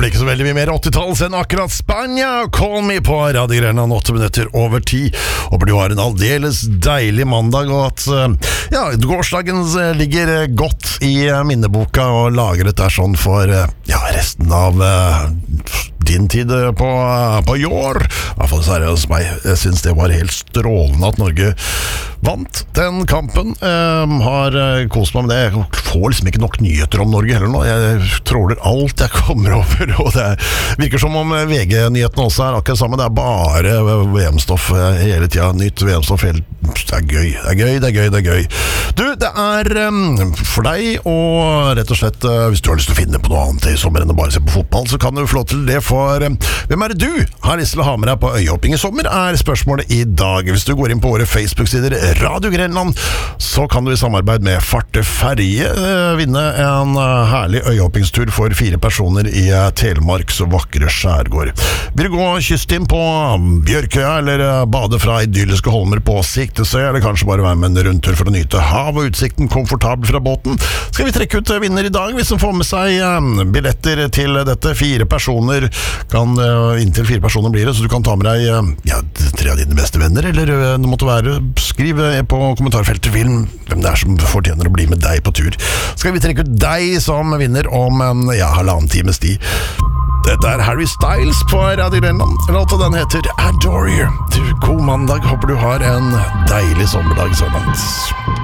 blir ikke så veldig mye mer 80-talls enn akkurat Spania. Call me på Radio Grenland 8 minutter over 10. Håper du har en aldeles deilig mandag, og at gårsdagen ligger godt i minneboka og lagret der sånn for resten av din tid på jord. I hvert fall så er det hos meg. Jeg synes det var helt strålende at Norge vant den kampen. Har kost meg med det. Jeg får liksom ikke nok nyheter om Norge heller nå. Jeg tråler alt jeg kommer over, og det virker som om VG-nyhetene også er akkurat samme. Det er bare VM-stoff hele tiden. Nytt VM-stoff hele tiden. Det er gøy. Du, det er for deg, og rett og slett hvis du har lyst til å finne på noe annet i sommer enn å bare se på fotball, så kan du få lov til det. For hvem er det du har lyst til å ha med deg på øyhopping i sommer, er spørsmålet i dag. Hvis du går inn på våre Facebook-sider Radio Grenland, så kan du i samarbeid med Farte Ferje vinne en herlig øyhoppingstur for 4 personer i Telemarks vakre skjærgård. Vil du gå kyststien på Bjørkøya, eller bade fra idylliske holmer på Siktesøy, eller kanskje bare være med en rundtur for å nyte hav og utsikten komfortabel fra båten, skal vi trekke ut vinner i dag hvis de får med seg billetter til dette. 4 personer inntil 4 personer blir det, så du kan ta med deg 3 av dine beste venner, eller det måtte være. Skriv på kommentarfeltet hvem det er som fortjener å bli med deg på tur. Skal vi trekke ut deg som vinner om en halvannen times tid. Dette er Harry Styles på Radio Grenland. Låta den heter Adore You. God mandag, håper du har en deilig sommerdag så langt.